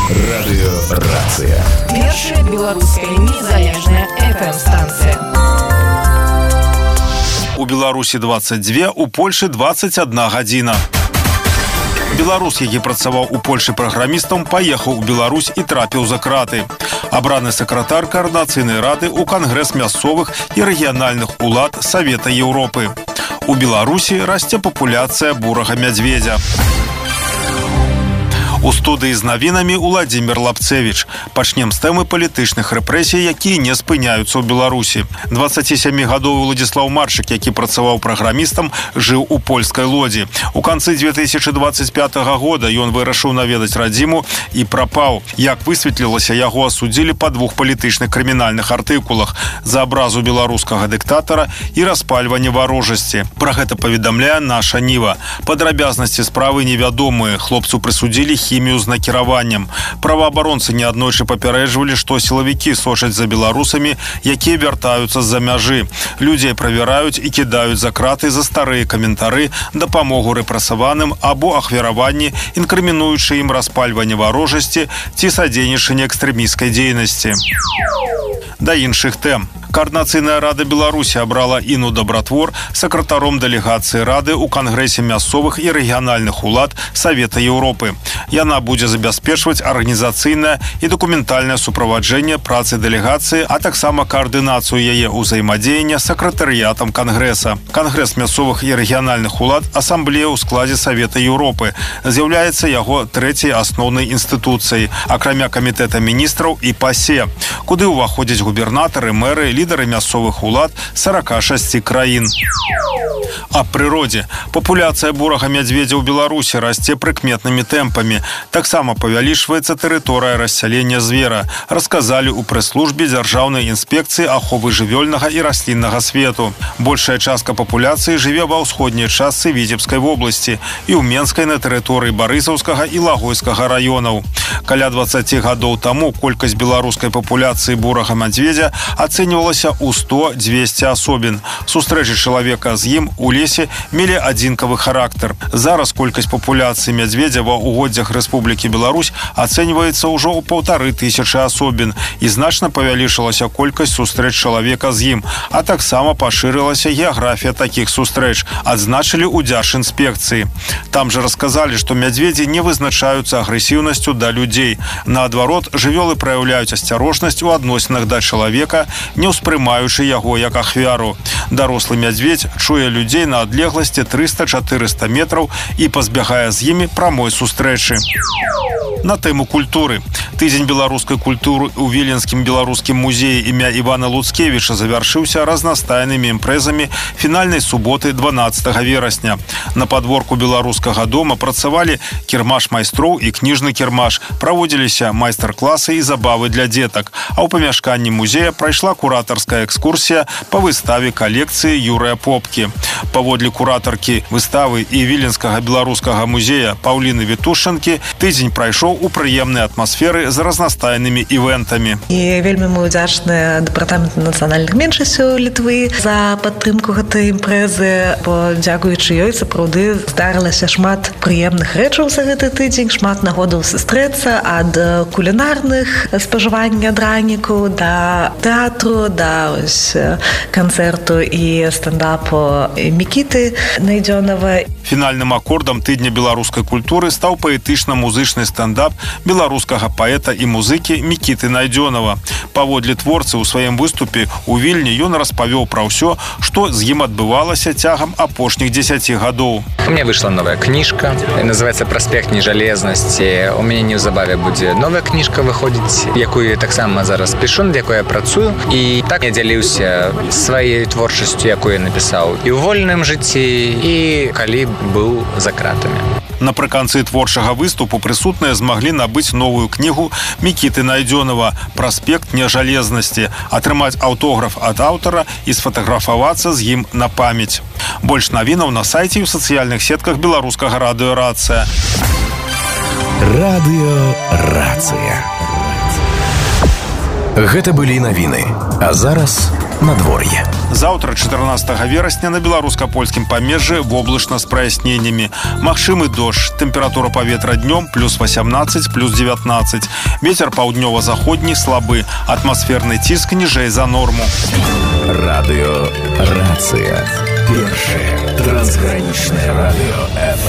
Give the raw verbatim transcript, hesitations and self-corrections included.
Радыёрацыя. Першая беларуская незалежная эф эм-станцыя. У Беларусі двадцать две, у Польшы двадцать одна гадзіна. Беларус, які працаваў у Польшы праграмістам, паехаў у Беларусь і трапіў за краты. Абраны сакратар каардынацыйнай рады ў Кангрэс мясцовых і рэгіянальных улад Савета Еўропы. У Беларусі расце папуляцыя бурага мядзведзя. У студыі з навінамі Уладзімір Лапцевіч. Пачнем з тэмы палітычных рэпрэсій, якія не спыняюцца ў Беларусі. дваццацісямігадовы Уладзіслаў Марчык, які працаваў праграмістам, жыў у польскай Лодзі. У канцы две тысячы двадцать пятага года ён вырашыў наведаць радзіму і прапаў. Як высветлілася, яго асудзілі па двух палітычных крымінальных артыкулах за абразу беларускага дыктатара і распальванне варожасці. Пра гэта паведамляе наша Ніва. Падрабязнасці справы невядомыя. Хлопцу прысудзілі хімію з накіраваннем. Праваабаронцы неаднойчы папярэджвалі, што сілавікі сочаць за беларусамі, якія вяртаюцца з-за мяжы. Людзей правяраюць і кідаюць за краты за старыя каментары, дапамогу рэпрэсаваным або ахвяраванні, інкрымінуючы ім распальванне варожасці ці садзейнічанне экстрэмісцкай дзейнасці. Да іншых тэм. Каардынацыйная рада Беларусі абрала Іну Дабратвор сакратаром дэлегацыі рады ў Кангрэсе мясцовых і рэгіянальных улад Савета Еўропы. Яна будзе забяспечваць арганізацыйнае і дакументальнае суправаджэнне працы дэлегацыі, а таксама каардынацыю яе ўзаемадзеяння з сакратарыятам Кангрэса. Кангрэс мясцовых і рэгіянальных улад асамблея ў складзе Савета Еўропы з'яўляецца яго трэцяй асноўнай інстытуцыяй, акрамя камітэта міністраў і ПАСЕ, куды ўваходзяць губернатары, мэры, лідары мясцовых улад сорока шасці краін. Аб прыродзе. Папуляцыя бурага мядзведзя ў Беларусі расце прыкметнымі тэмпамі. Таксама павялічваецца тэрыторыя рассялення звера, расказалі ў прэс-службе Дзяржаўнай інспекцыі аховы жывёльнага і расліннага свету. Большая частка папуляцыі жыве ва ўсходняй частцы Віцебскай вобласці і ў Менскай на тэрыторыі Барысаўскага і Лагойскага раёнаў. Каля дваццаць гадоў таму колькасць беларускай папуляцыі бурага мядзведзя ацэньвалася ў сто - дзвесце асобін. Сустрэчы чалавека з ім у лесе мелі адзінкавы характар. Зараз колькасць папуляцыі мядзведзя ва ўгоддзях Рэспублікі Беларусь ацэньваецца ўжо ў паўтары тысячы асобін і значна павялічылася колькасць сустрэч чалавека з ім, а таксама пашырылася геаграфія такіх сустрэч, адзначылі ў Дзяржінспекцыі. Там жа расказалі, што мядзведзі не вызначаюцца агрэсіўнасцю да людзей. Наадварот, жывёлы праяўляюць асцярожнасць у адносінах да чалавека, не ўспрымаючы яго як ахвяру. Дарослы мядзведзь чуе людзей на адлегласці трыста - чатырыста метраў і пазбягае з імі прамой сустрэчы. На тэму культуры. Тыдзень беларускай культуры ў Віленскім беларускім музеі імя Івана Луцкевіча завяршыўся разнастайнымі імпрэзамі фінальнай суботы дванаццатага верасня. На падворку беларускага дома працавалі кірмаш майстроў і кніжны кірмаш, праводзіліся майстар-класы і забавы для дзетак, а ў памяшканні музея прайшла куратарская экскурсія па выставе калекцыі Юрыя Попкі. Паводле куратаркі выставы і Віленскага беларускага музея Паўліны Вітушчанкі, тыдзень прайшоў у прыемнай атмасферы з разнастайнымі івентамі. І вельмі мы ўдзячныя дэпартаменту нацыянальных меншасцяў Літвы за падтрымку гэтай імпрэзы, бо дзякуючы ёй сапраўды здарылася шмат прыемных рэчаў за гэты тыдзень, шмат нагодаў сустрэцца ад кулінарных спажывання драніку да тэатру, да ось канцэрту і стендапу Мікіты Найдзёнава. Фінальным акордам тыдня беларускай культуры стаў паэтычна-музычны стендап беларускага паэта і музыкі Мікіты Найдзёнава. Паводле творцы ў сваім выступе ў Вільні ён распавёў пра ўсё, што з ім адбывалася цягам апошніх дзесяці гадоў. У меня вышла новая кніжка, называецца «Праспект нежалезнасці». У мяне неўзабаве будзе новая кніжка выходзіць, якую я таксама зараз пішу, над якой я працую. І так я дзяліўся сваёй творчасцю, якую я напісаў і ў вольным жыцці, і калі быў за кратамі. Напрыканцы творчага выступу прысутныя змаглі набыць новую кнігу Мікіты Найдзёнава «Праспект нежалезнасці», атрымаць аўтограф ад аўтара і сфатаграфавацца з ім на памяць. Больш навінаў на сайце і ў сацыяльных сетках беларускага радыёрацыя. Радыёрацыя. Гэта былі навіны. А зараз надвор'е. Заўтра чатырнаццатага верасня на беларуска-польскім памежжы воблачна з праясненнямі. Магчымы дождж. Тэмпература паветра днём плюс восемнадцать, плюс девятнадцать. Вецер паўднёва-заходні слабы. Атмасферны ціск ніжэй за норму. Радыё Рацыя. Першае трансгранічнае радыё эф